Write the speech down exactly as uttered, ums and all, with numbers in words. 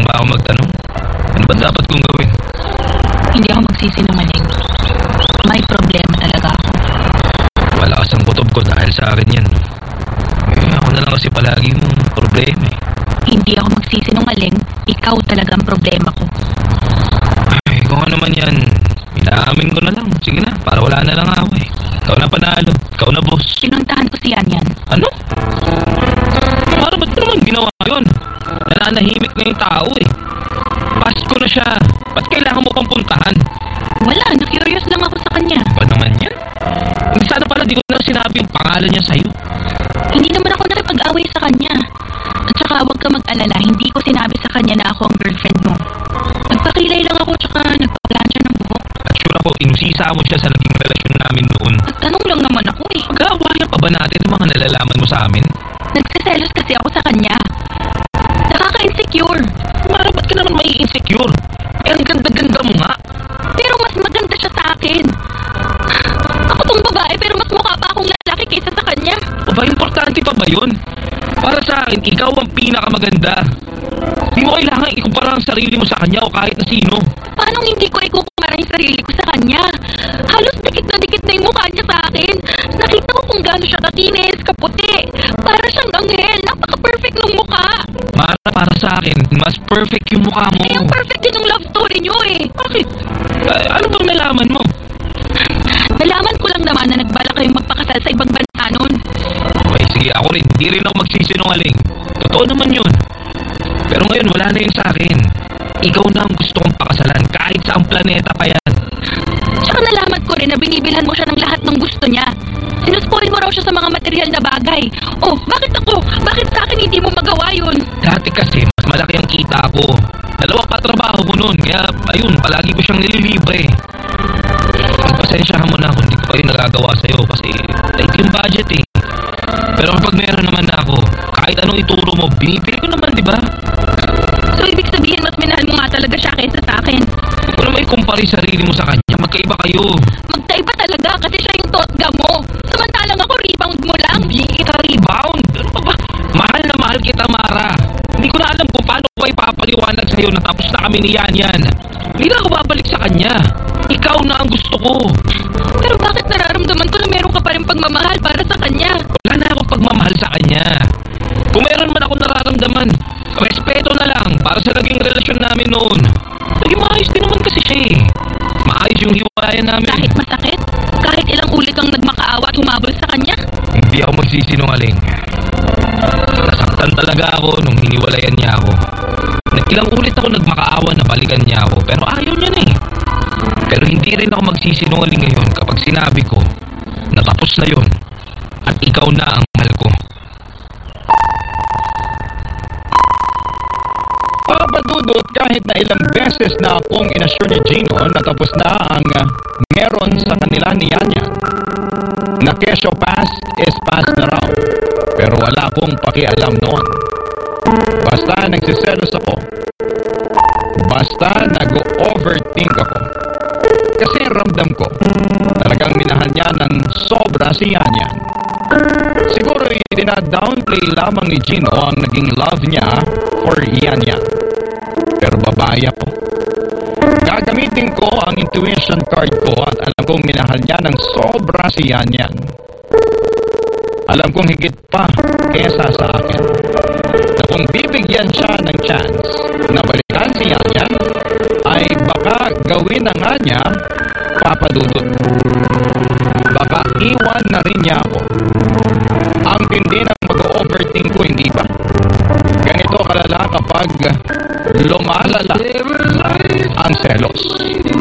ba ako magtanong? Ano ba dapat kong gawin? Hindi ako magsisinungaling. May problema talaga ako. Malakas ang kutob ko dahil sa akin yan. Eh, ako na lang kasi palagi mong problema eh. Hindi ako magsisinungaling. Ikaw talaga ang problema ko. Ay, kung ano man yan, inaamin ko na lang. Sige na, para wala na lang ako eh. Ikaw na panalo. Ikaw na boss. Pinuntahan ko si Yan Yan. Ano? Para ba't ko naman ginawa yun? Nananahimik na yung tao eh. Pasko na siya. Ba't kailangan mo pang puntahan? Wala, na-curious lang ako sa kanya. Ba naman yan? Hindi sana pala di ko na sinabi yung pangalan niya sa'yo. Hindi naman ako nakipag-away sa kanya. At saka huwag ka mag-alala, hindi ko sinabi sa kanya na ako ang girlfriend mo. Nagpakilay lang ako tsaka nagpaplansya ng buhok. At sure ako, inusisa mo siya sa naging relasyon namin noon. Nagtanong lang naman ako eh. Mag-aawayan pa ba natin ang mga nalalaman mo sa amin? Nagsiselos kasi ako sa kanya. Nakaka-insecure. Mara, ba't ka naman may insecure? Eh, ang ganda-ganda mo nga. Pero mas maganda siya sa akin. Ako tong babae pero mas mukha pa akong lalaki kaysa sa kanya. O ba, importante pa ba yun? Para sa akin, ikaw ang pinakamaganda. Di mo kailangan ikumpara ang sarili mo sa kanya o kahit na sino. Paano hindi ko ikukumpara yung sarili ko sa kanya? Halos dikit na dikit na yung mukha niya sa akin. Nakita ko kung gaano siya kakinis, kaputi. Para siyang anghel. Napaka-perfect ng mukha. Mara, para sa akin, mas perfect yung mukha mo. Eh, ang perfect din yung love story niyo eh. Bakit? Uh, ano bang nalaman mo? Nalaman ko lang naman na nagbala kayong magpakasal sa ibang bansa nun. Okay, sige, ako rin. Hindi rin ako magsisinungaling. Totoo naman yun. Pero ngayon, wala na yun sa akin. Ikaw na ang gusto kong pakasalan, kahit saang planeta pa yan. Tsaka nalaman ko rin na binibilhan mo siya ng lahat ng gusto niya. Sinuspoil mo raw siya sa mga material na bagay. Oh, bakit ako? Bakit sa akin hindi mo magawa yun? Dati kasi, mas malaki ang kita ko. Dalawa pa trabaho ko noon, kaya ayun, palagi ko siyang nililibre. Pagpasensyahan mo na kung hindi ko pa yung nagagawa sa'yo kasi tight yung budget eh. Pero kapag meron naman na ako, kahit anong ituro mo, binibili ko naman, di ba? So, ibig sabihin, mas minahal mo nga talaga siya kaysa sa akin. Huwag mo naman ikumpara yung sarili mo sa kanya. Magkaiba kayo. Magkaiba talaga kasi siya yung totga mo. Samantalang ako, rebound mo lang. Hindi kita rebound. Ano pa ba? Mahal na mahal kita, Mara. Hindi ko na alam kung paano ko ipapaliwanag sa'yo na tapos na kami ni Yan Yan. Hindi na ako babalik sa kanya. Ikaw na ang gusto ko. Pero bakit nararamdaman ko na meron ka pa rin pagmamahal para sa kanya? Wala na akong pagmamahal sa kanya. Kung meron man ako nararamdaman, respeto na lang para sa naging relasyon namin noon. Naging maayos din naman kasi siya eh. Maayos yung hiwalayan namin. Kahit masakit? Kahit ilang ulit kang nagmakaawa at humabol sa kanya? Hindi ako magsisinungaling. Nasaktan talaga ako nung hiniwalayan niya ako. Ilang ulit ako nagmakaawa na balikan niya ako, pero ayaw niya na eh. Pero hindi rin ako magsisinungaling ngayon kapag sinabi ko na tapos na yun at ikaw na ang mahal ko. Papadudot, kahit na ilang beses na akong inassure ni Gino na tapos na ang uh, meron sa kanila ni Yan Yan, na kesyo past is past na raw. Pero wala akong pakialam noon. Basta nagsiselos ako. Basta nag-overthink ako. Kasi ramdam ko, talagang minahal niya ng sobra si Yan Yan. Siguro i-downplay lamang ni Gino ang naging love niya for Yan Yan. Pero babae ako. Gagamitin ko ang intuition card ko at alam kong minahal niya ng sobra si Yan Yan. Alam kong higit pa kesa sa akin. Na kung bibigyan siya ng chance na balikan si Yan Yan, ay baka gawin na nga niya papadudot. Baka iwan na rin niya ako. Ang tindi ng mag-overthink ko, hindi ba? Ganito kalala kapag lumalala ang selos.